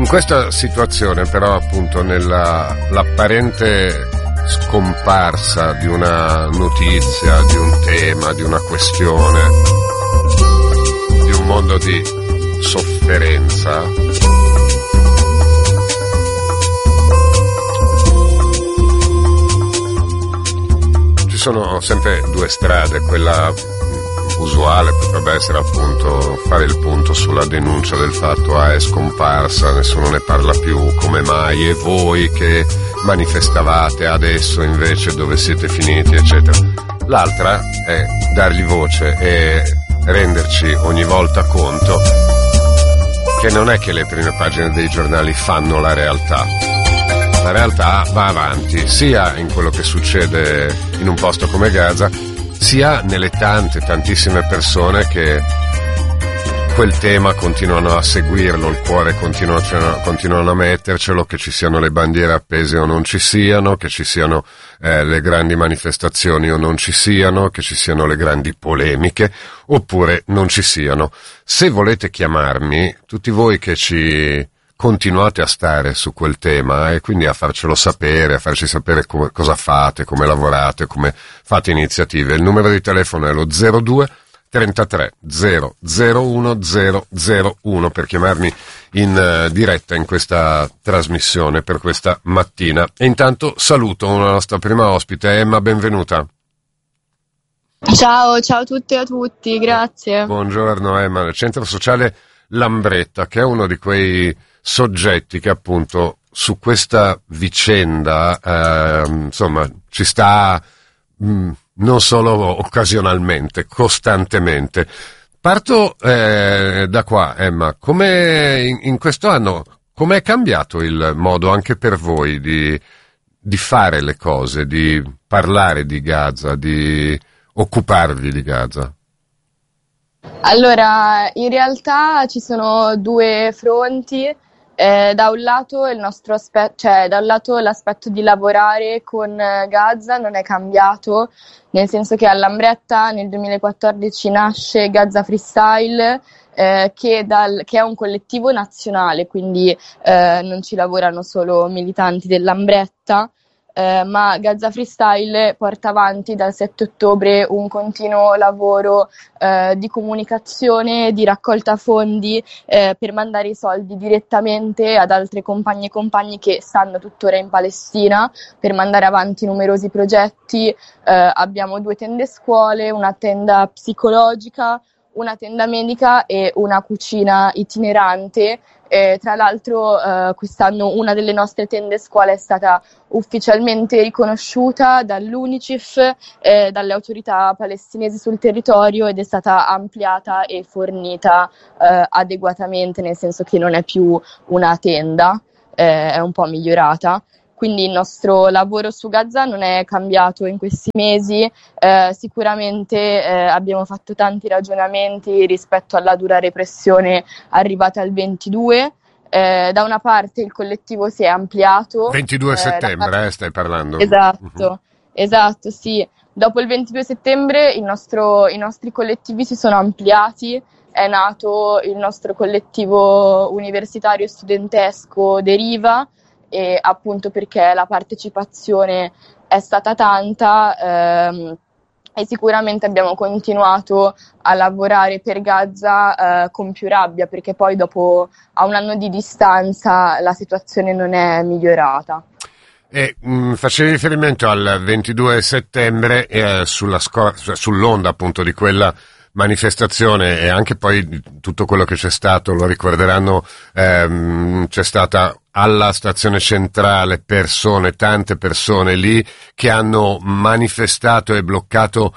questa situazione però, appunto, l'apparente scomparsa di una notizia, di un tema, di una questione, di un mondo di sofferenza, ci sono sempre due strade. Quella usuale potrebbe essere, appunto, fare il punto sulla denuncia del fatto: è scomparsa, nessuno ne parla più, come mai, e voi che manifestavate adesso invece dove siete finiti, eccetera. L'altra è dargli voce e renderci ogni volta conto che non è che le prime pagine dei giornali fanno la realtà. La realtà va avanti, sia in quello che succede in un posto come Gaza, sia nelle tantissime persone che quel tema continuano a seguirlo, il cuore continuano a mettercelo, che ci siano le bandiere appese o non ci siano, che ci siano le grandi manifestazioni o non ci siano, che ci siano le grandi polemiche oppure non ci siano. Se volete chiamarmi, tutti voi che ci continuate a stare su quel tema e quindi a farcelo sapere, a farci sapere cosa fate, come lavorate, come fate iniziative, il numero di telefono è lo 02 33 001 001 per chiamarmi in diretta in questa trasmissione per questa mattina. E intanto saluto una nostra prima ospite, Emma, benvenuta. Ciao a tutte e a tutti, grazie. Buongiorno Emma, del Centro Sociale Lambretta, che è uno di quei soggetti che, appunto, su questa vicenda insomma ci sta non solo occasionalmente, costantemente. Parto da qua, Emma. Come in questo anno, com'è cambiato il modo anche per voi di fare le cose, di parlare di Gaza, di occuparvi di Gaza? Allora, in realtà ci sono due fronti. Da un lato il nostro da un lato l'aspetto di lavorare con Gaza non è cambiato, nel senso che a Lambretta nel 2014 nasce Gaza Freestyle, che è un collettivo nazionale, quindi non ci lavorano solo militanti del Lambretta, ma Gaza Freestyle porta avanti dal 7 ottobre un continuo lavoro di comunicazione, di raccolta fondi per mandare i soldi direttamente ad altre compagne e compagni che stanno tuttora in Palestina, per mandare avanti numerosi progetti. Abbiamo 2 tende scuole, una tenda psicologica, una tenda medica e una cucina itinerante. Tra l'altro quest'anno una delle nostre tende scuole è stata ufficialmente riconosciuta dall'UNICEF e dalle autorità palestinesi sul territorio ed è stata ampliata e fornita adeguatamente, nel senso che non è più una tenda, è un po' migliorata. Quindi il nostro lavoro su Gaza non è cambiato in questi mesi, sicuramente abbiamo fatto tanti ragionamenti rispetto alla dura repressione arrivata al 22. Da una parte il collettivo si è ampliato. 22 settembre, stai parlando? Esatto, esatto, sì. Dopo il 22 settembre i nostri collettivi si sono ampliati, è nato il nostro collettivo universitario e studentesco Deriva, e appunto perché la partecipazione è stata tanta e sicuramente abbiamo continuato a lavorare per Gaza con più rabbia, perché poi dopo a un anno di distanza la situazione non è migliorata. Facevi riferimento al 22 settembre sull'onda appunto di quella manifestazione e anche poi tutto quello che c'è stato, lo ricorderanno, c'è stata alla stazione centrale tante persone lì che hanno manifestato e bloccato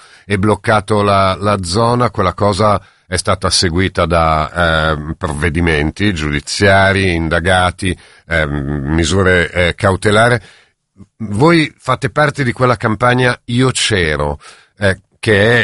la zona. Quella cosa è stata seguita da provvedimenti giudiziari, indagati, misure cautelari. Voi fate parte di quella campagna Io C'ero, che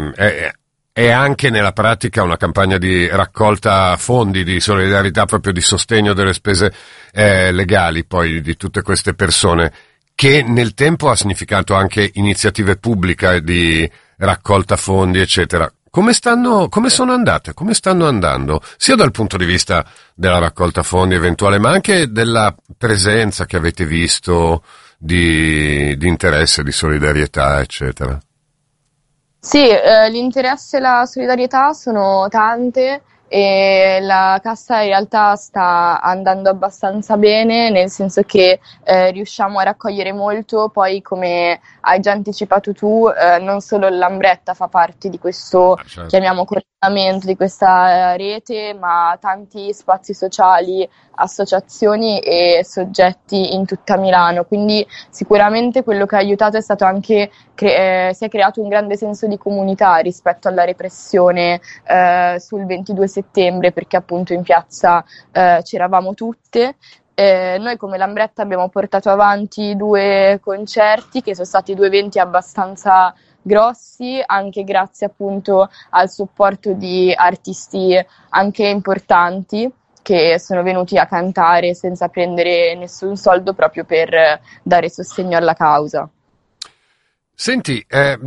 è anche nella pratica una campagna di raccolta fondi, di solidarietà, proprio di sostegno delle spese legali poi di tutte queste persone, che nel tempo ha significato anche iniziative pubbliche di raccolta fondi, eccetera. come sono andate, come stanno andando, sia dal punto di vista della raccolta fondi eventuale, ma anche della presenza che avete visto di interesse, di solidarietà, eccetera? Sì, l'interesse e la solidarietà sono tante e la cassa in realtà sta andando abbastanza bene, nel senso che riusciamo a raccogliere molto, poi come hai già anticipato tu, non solo il Lambretta fa parte di questo, Certo. chiamiamo coordinamento, di questa rete, ma tanti spazi sociali, associazioni e soggetti in tutta Milano, quindi sicuramente quello che ha aiutato è stato anche si è creato un grande senso di comunità rispetto alla repressione sul 22 settembre, perché appunto in piazza c'eravamo tutte. Noi come Lambretta abbiamo portato avanti 2 concerti che sono stati 2 eventi abbastanza grossi, anche grazie appunto al supporto di artisti anche importanti che sono venuti a cantare senza prendere nessun soldo proprio per dare sostegno alla causa. Senti,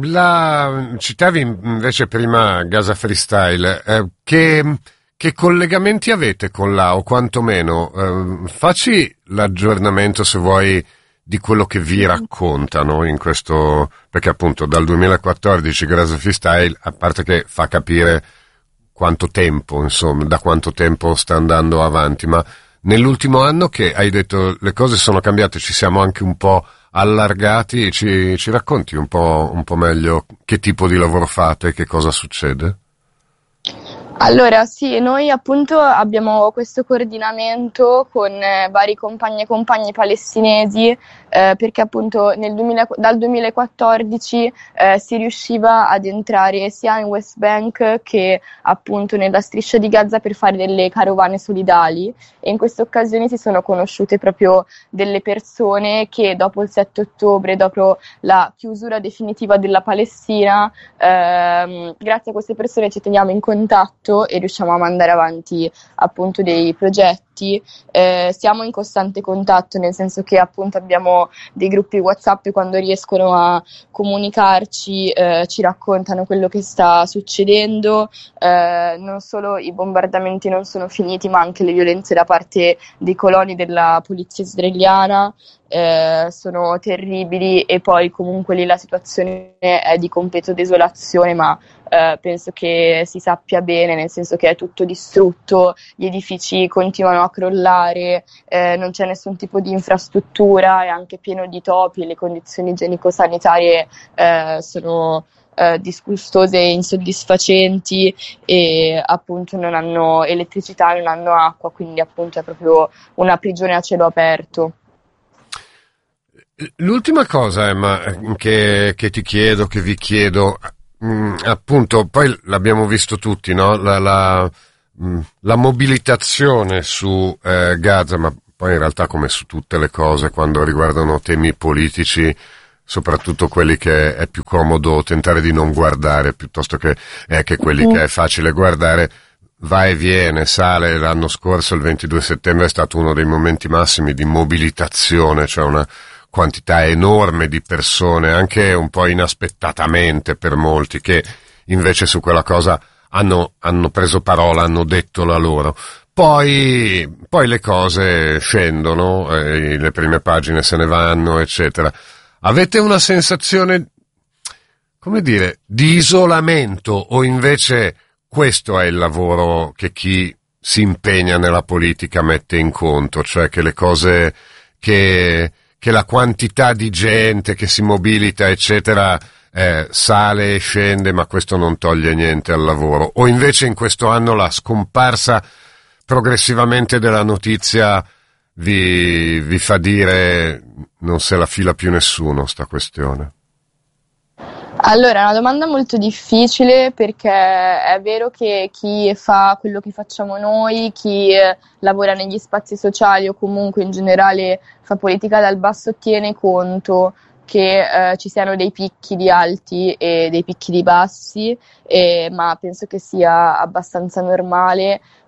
citavi invece prima Gaza Freestyle, che collegamenti avete con là, o quantomeno facci l'aggiornamento, se vuoi, di quello che vi raccontano in questo, perché appunto dal 2014 Gaza Freestyle, a parte che fa capire quanto tempo, insomma, da quanto tempo sta andando avanti, ma nell'ultimo anno che hai detto le cose sono cambiate, ci siamo anche un po' allargati, ci racconti un po' meglio che tipo di lavoro fate e che cosa succede? Allora, sì, noi appunto abbiamo questo coordinamento con vari compagni e compagne palestinesi perché appunto dal 2014 si riusciva ad entrare sia in West Bank che appunto nella striscia di Gaza per fare delle carovane solidali, e in queste occasioni si sono conosciute proprio delle persone che dopo il 7 ottobre, dopo la chiusura definitiva della Palestina, grazie a queste persone ci teniamo in contatto e riusciamo a mandare avanti appunto dei progetti. Siamo in costante contatto, nel senso che appunto abbiamo dei gruppi WhatsApp e quando riescono a comunicarci ci raccontano quello che sta succedendo. Non solo i bombardamenti non sono finiti, ma anche le violenze da parte dei coloni della polizia israeliana sono terribili, e poi comunque lì la situazione è di completa desolazione, ma penso che si sappia bene, nel senso che è tutto distrutto, gli edifici continuano a crollare, non c'è nessun tipo di infrastruttura, è anche pieno di topi, le condizioni igienico-sanitarie sono disgustose e insoddisfacenti, e appunto non hanno elettricità, non hanno acqua, quindi appunto è proprio una prigione a cielo aperto. L'ultima cosa, Emma, che ti chiedo, che vi chiedo, appunto, poi l'abbiamo visto tutti, no? La mobilitazione su Gaza, ma poi in realtà come su tutte le cose quando riguardano temi politici, soprattutto quelli che è più comodo tentare di non guardare piuttosto che quelli che è facile guardare, va e viene, sale. L'anno scorso, il 22 settembre, è stato uno dei momenti massimi di mobilitazione, cioè una quantità enorme di persone, anche un po' inaspettatamente per molti, che invece su quella cosa hanno preso parola, hanno detto la loro. Poi le cose scendono, le prime pagine se ne vanno, eccetera. Avete una sensazione, come dire, di isolamento, o invece questo è il lavoro che chi si impegna nella politica mette in conto, cioè che le cose, che la quantità di gente che si mobilita, eccetera, sale e scende, ma questo non toglie niente al lavoro? O invece in questo anno la scomparsa progressivamente della notizia vi fa dire non se la fila più nessuno sta questione? Allora, è una domanda molto difficile, perché è vero che chi fa quello che facciamo noi, chi lavora negli spazi sociali o comunque in generale fa politica dal basso, tiene conto che ci siano dei picchi di alti e dei picchi di bassi, ma penso che sia abbastanza normale.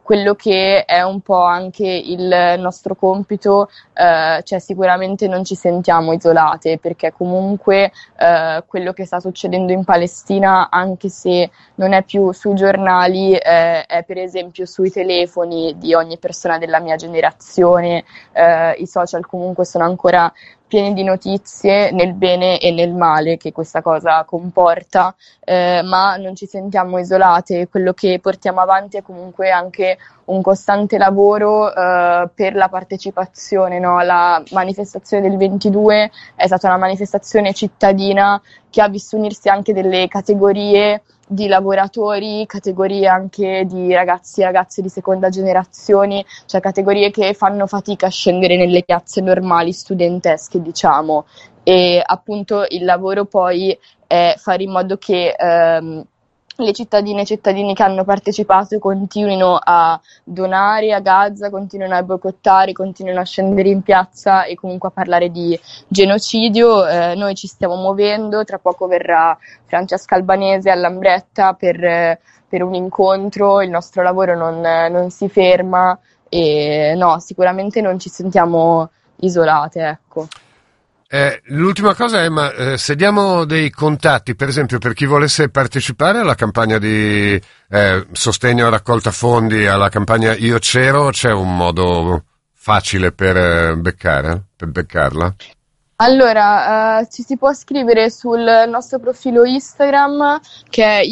quello che è un po' anche il nostro compito, cioè sicuramente non ci sentiamo isolate, perché comunque quello che sta succedendo in Palestina, anche se non è più sui giornali, è per esempio sui telefoni di ogni persona della mia generazione. I social comunque sono ancora pieni di notizie nel bene e nel male che questa cosa comporta, ma non ci sentiamo isolate. Quello che portiamo avanti è comunque anche un costante lavoro per la partecipazione, no? La manifestazione del 22 è stata una manifestazione cittadina che ha visto unirsi anche delle categorie di lavoratori, categorie anche di ragazzi e ragazze di seconda generazione, cioè categorie che fanno fatica a scendere nelle piazze normali studentesche, diciamo, e appunto il lavoro poi è fare in modo che le cittadine e cittadini che hanno partecipato continuino a donare a Gaza, continuino a boicottare, continuino a scendere in piazza e comunque a parlare di genocidio. Noi ci stiamo muovendo, tra poco verrà Francesca Albanese a Lambretta per un incontro, il nostro lavoro non si ferma e no, sicuramente non ci sentiamo isolate, ecco. L'ultima cosa è, se diamo dei contatti, per esempio, per chi volesse partecipare alla campagna di sostegno a raccolta fondi, alla campagna Io C'ero, c'è un modo facile per beccarla? Allora, ci si può scrivere sul nostro profilo Instagram, che è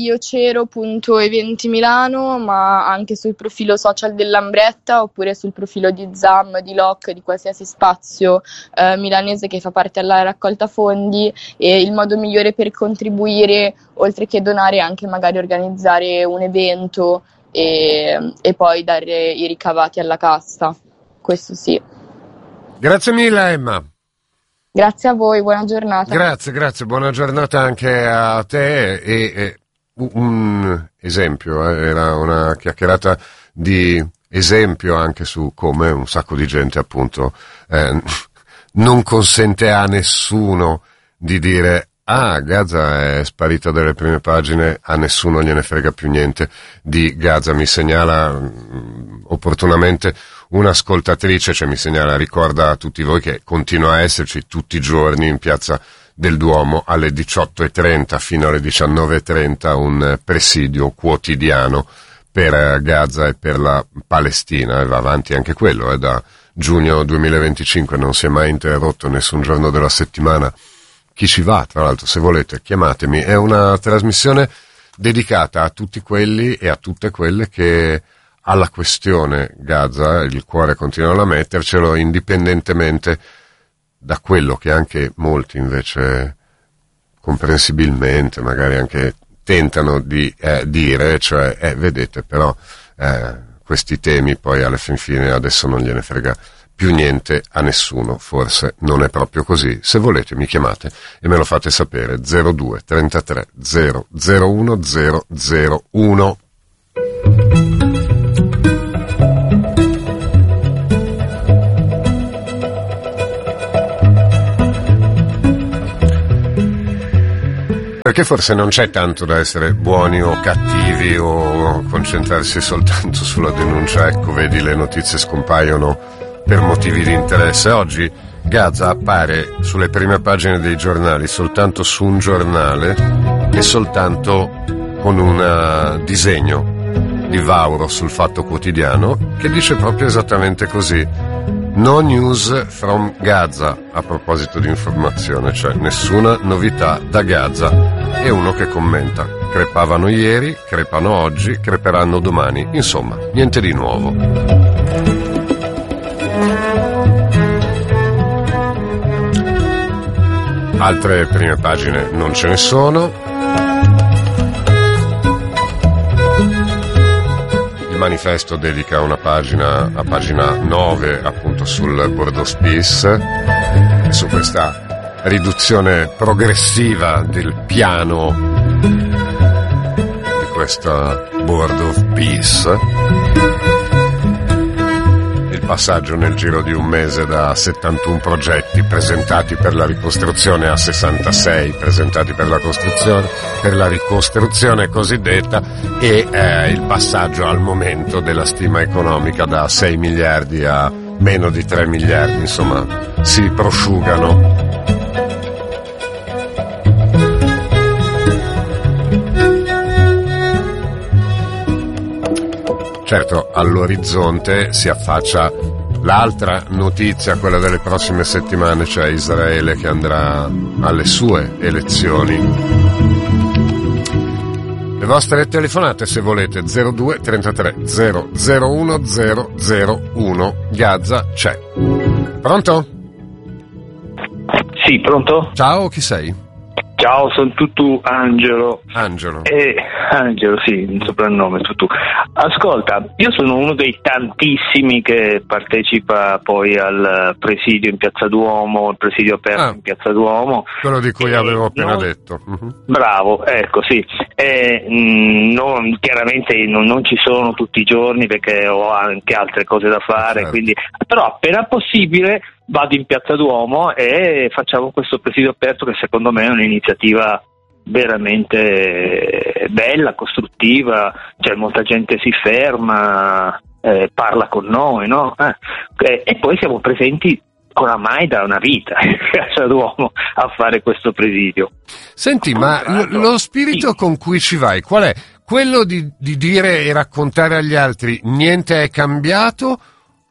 iocero.eventimilano, ma anche sul profilo social dell'Ambretta, oppure sul profilo di ZAM, di LOC, di qualsiasi spazio milanese che fa parte della raccolta fondi. E il modo migliore per contribuire, oltre che donare, è anche magari organizzare un evento e poi dare i ricavati alla cassa. Questo sì. Grazie mille, Emma. Grazie a voi, buona giornata. Grazie, buona giornata anche a te. E un esempio, era una chiacchierata di esempio anche su come un sacco di gente appunto non consente a nessuno di dire Gaza è sparita dalle prime pagine, a nessuno gliene frega più niente di Gaza. Mi segnala opportunamente un'ascoltatrice, mi segnala, ricorda a tutti voi che continua a esserci tutti i giorni in Piazza del Duomo alle 18:30 fino alle 19:30 un presidio quotidiano per Gaza e per la Palestina, e va avanti anche quello, da giugno 2025 non si è mai interrotto nessun giorno della settimana. Chi ci va, tra l'altro, se volete chiamatemi, è una trasmissione dedicata a tutti quelli e a tutte quelle che alla questione Gaza il cuore continuano a mettercelo, indipendentemente da quello che anche molti invece comprensibilmente magari anche tentano di dire, cioè vedete però questi temi poi alla fin fine adesso non gliene frega più niente a nessuno, forse non è proprio così. Se volete mi chiamate e me lo fate sapere, 02 33 001 001. Perché forse non c'è tanto da essere buoni o cattivi o concentrarsi soltanto sulla denuncia. Ecco, vedi, le notizie scompaiono per motivi di interesse. Oggi Gaza appare sulle prime pagine dei giornali soltanto su un giornale e soltanto con un disegno di Vauro sul Fatto Quotidiano che dice proprio esattamente così: no news from Gaza, a proposito di informazione, cioè nessuna novità da Gaza. E uno che commenta: crepavano ieri, crepano oggi, creperanno domani, insomma niente di nuovo. Altre prime pagine non ce ne sono. Il Manifesto dedica una pagina, a pagina 9, appunto sul Board of Peace, su questa riduzione progressiva del piano di questa Board of Peace. Il passaggio nel giro di un mese da 71 progetti presentati per la ricostruzione a 66 presentati per la costruzione, per la ricostruzione cosiddetta, e il passaggio al momento della stima economica da 6 miliardi a meno di 3 miliardi, insomma si prosciugano. Certo, all'orizzonte si affaccia l'altra notizia, quella delle prossime settimane, cioè Israele che andrà alle sue elezioni. Le vostre telefonate, se volete, 02 33 001 001. Gaza c'è. Pronto? Sì, pronto? Ciao, chi sei? Ciao, sono Tutu Angelo. Angelo. Angelo, sì, il soprannome Tutu. Ascolta, io sono uno dei tantissimi che partecipa poi al presidio in Piazza Duomo, il presidio aperto in Piazza Duomo. Quello di cui avevo appena detto. Bravo, ecco, sì. Chiaramente non ci sono tutti i giorni perché ho anche altre cose da fare, certo. Quindi, però appena possibile vado in Piazza Duomo e facciamo questo presidio aperto, che secondo me è un'iniziativa veramente bella, costruttiva, cioè molta gente si ferma, parla con noi, no? E poi siamo presenti oramai da una vita in Piazza Duomo a fare questo presidio. Senti, ma lo spirito con cui ci vai, qual è? Quello di dire e raccontare agli altri niente è cambiato,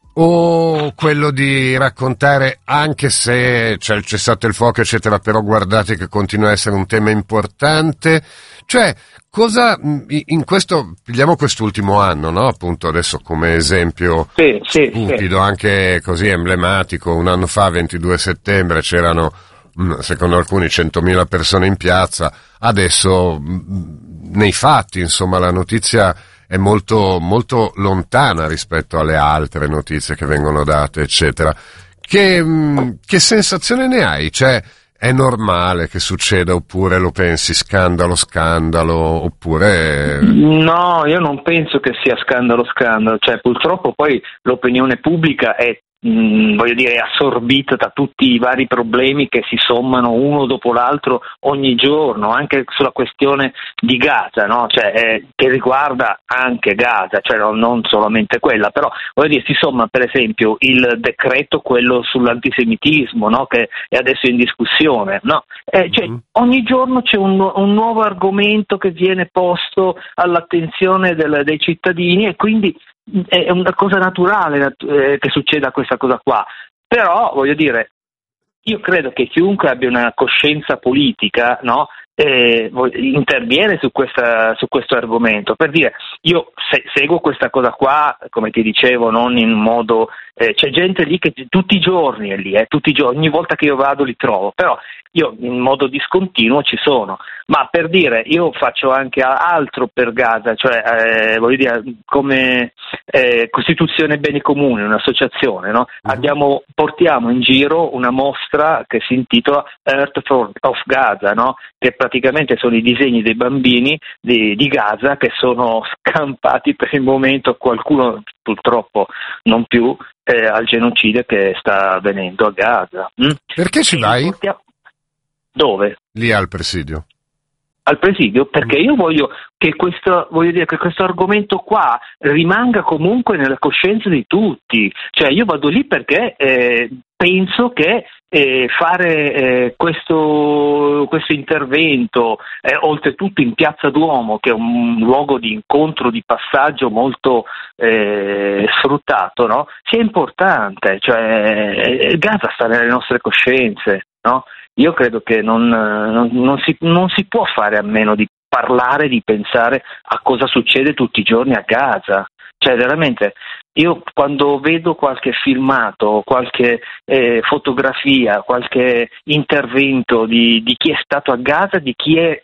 o quello di raccontare anche se c'è il cessato il fuoco eccetera, però guardate che continua a essere un tema importante? Cioè, cosa in questo, pigliamo quest'ultimo anno, no? Appunto adesso come esempio stupido, anche così emblematico, un anno fa, 22 settembre, c'erano secondo alcuni 100.000 persone in piazza, adesso nei fatti, insomma, la notizia è molto, molto lontana rispetto alle altre notizie che vengono date, eccetera. Che sensazione ne hai? Cioè, è normale che succeda, oppure lo pensi scandalo, oppure... No, io non penso che sia scandalo, cioè purtroppo poi l'opinione pubblica è assorbita da tutti i vari problemi che si sommano uno dopo l'altro ogni giorno, anche sulla questione di Gaza, no? Cioè, che riguarda anche Gaza, cioè non solamente quella, però si somma per esempio il decreto, quello sull'antisemitismo, no? Che è adesso in discussione, no? Cioè, ogni giorno c'è un nuovo argomento che viene posto all'attenzione dei cittadini, e quindi è una cosa naturale che succeda questa cosa qua. Però io credo che chiunque abbia una coscienza politica, no, interviene su questo argomento. Per dire, io seguo questa cosa qua, come ti dicevo, non in modo c'è gente lì che tutti i giorni è lì, tutti i giorni, ogni volta che io vado li trovo, però io in modo discontinuo ci sono. Ma per dire, io faccio anche altro per Gaza, cioè come Costituzione Beni Comuni, un'associazione, no? Portiamo in giro una mostra che si intitola Earth of Gaza, no? Che praticamente sono i disegni dei bambini di Gaza che sono scampati per il momento, qualcuno purtroppo non più, al genocidio che sta avvenendo a Gaza. Perché ci vai? Dove? Lì al presidio. Al presidio, perché io voglio che questo argomento qua rimanga comunque nella coscienza di tutti. Cioè, io vado lì perché penso che fare questo intervento, oltretutto in Piazza Duomo, che è un luogo di incontro, di passaggio molto sfruttato, no? Sia importante. Cioè, Gaza sta nelle nostre coscienze, no? Io credo che non si può fare a meno di parlare, di pensare a cosa succede tutti i giorni a Gaza. Cioè, veramente, io quando vedo qualche filmato, qualche fotografia, qualche intervento di chi è stato a Gaza, di chi è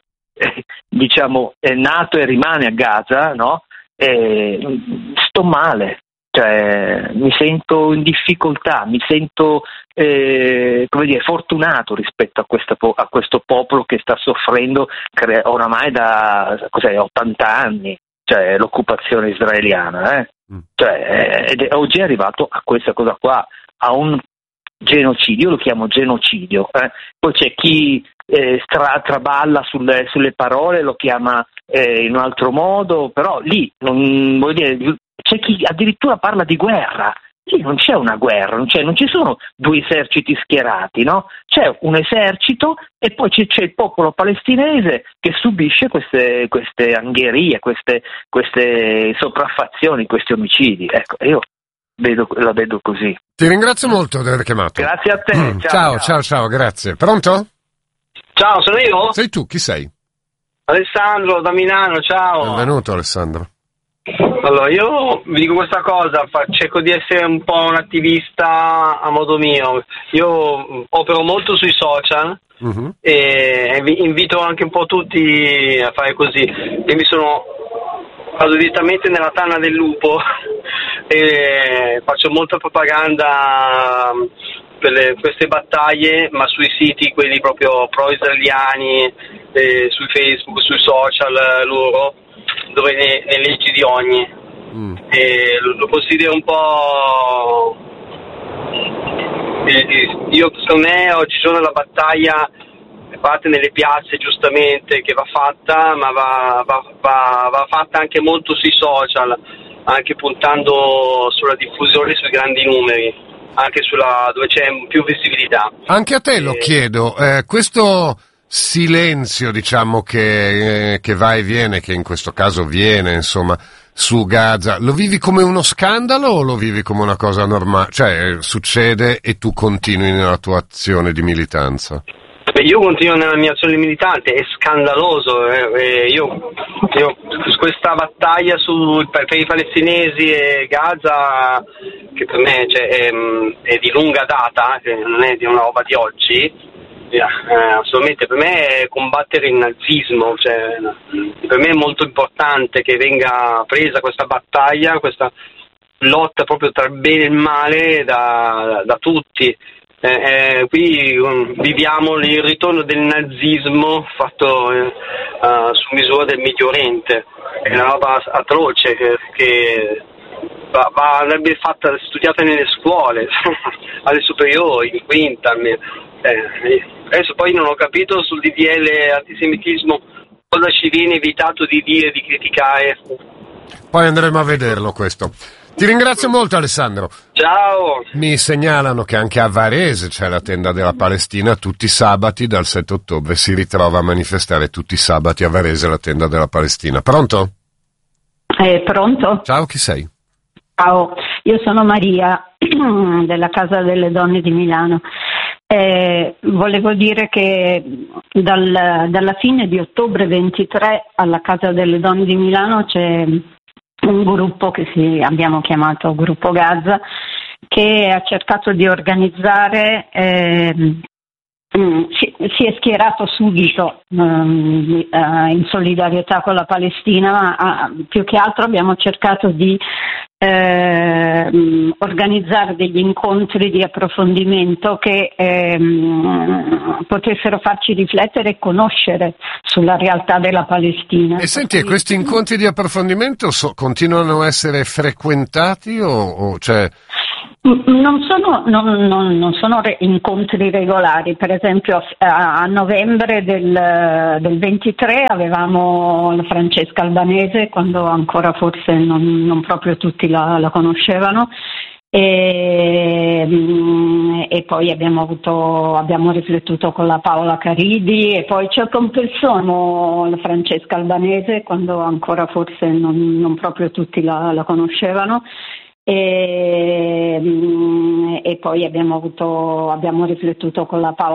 nato e rimane a Gaza, no? Sto male. Cioè, mi sento in difficoltà, mi sento fortunato rispetto a questo popolo che sta soffrendo oramai da 80 anni, cioè l'occupazione israeliana. Cioè, oggi è arrivato a questa cosa qua, a un genocidio, io lo chiamo genocidio, poi c'è chi traballa sulle parole, lo chiama in un altro modo, però lì voglio dire, c'è chi addirittura parla di guerra. Lì non c'è una guerra, non ci sono due eserciti schierati, no? C'è un esercito e poi c'è il popolo palestinese che subisce queste angherie, queste sopraffazioni, questi omicidi. Ecco, io la vedo così. Ti ringrazio molto di aver chiamato. Grazie a te. Ciao, grazie. Pronto? Ciao, sono io? Sei tu, chi sei? Alessandro da Milano, ciao. Benvenuto Alessandro. Allora, io vi dico questa cosa, cerco di essere un po' un attivista a modo mio. Io opero molto sui social e invito anche un po' tutti a fare così. Io vado direttamente nella tana del lupo e faccio molta propaganda per queste battaglie, ma sui siti, quelli proprio pro-israeliani, su Facebook, sui social loro, dove ne leggi di ogni. E lo considero un po'. Io, secondo me, oggigiorno la battaglia parte nelle piazze, giustamente, che va fatta, ma va fatta anche molto sui social, anche puntando sulla diffusione sui grandi numeri, anche dove c'è più visibilità. Anche a te lo chiedo, questo silenzio, diciamo, che va e viene, che in questo caso viene, insomma, su Gaza, lo vivi come uno scandalo o lo vivi come una cosa normale? Cioè, succede e tu continui nella tua azione di militanza? Io continuo nella mia azione militante, è scandaloso. Io questa battaglia per i palestinesi e Gaza, che per me è di lunga data, che non è di una roba di oggi, assolutamente per me è combattere il nazismo, cioè, per me è molto importante che venga presa questa battaglia, questa lotta proprio tra il bene e il male da tutti. Qui viviamo il ritorno del nazismo fatto su misura del Medio Oriente, è una roba atroce che andrebbe studiata nelle scuole, alle superiori, in quinta almeno. Adesso poi non ho capito sul DDL antisemitismo cosa ci viene evitato di dire, di criticare. Poi andremo a vederlo questo. Ti ringrazio molto Alessandro. Ciao. Mi segnalano che anche a Varese c'è la tenda della Palestina, tutti i sabati dal 7 ottobre si ritrova a manifestare tutti i sabati a Varese la tenda della Palestina. Pronto? Pronto? Ciao, chi sei? Ciao, io sono Maria della Casa delle Donne di Milano. Volevo dire che dalla fine di ottobre 23 alla Casa delle Donne di Milano c'è un gruppo che abbiamo chiamato Gruppo Gaza, che ha cercato di organizzare, si è schierato subito in solidarietà con la Palestina, ma più che altro abbiamo cercato di organizzare degli incontri di approfondimento che potessero farci riflettere e conoscere sulla realtà della Palestina. E senti, questi incontri di approfondimento continuano a essere frequentati o cioè... Non sono incontri regolari. Per esempio a novembre del 23 avevamo la Francesca Albanese, quando ancora forse non proprio tutti la conoscevano, e poi abbiamo riflettuto con la Paola Caridi, e poi ci accompagnò la Francesca Albanese, quando ancora forse non proprio tutti la conoscevano. E poi abbiamo riflettuto con la Paola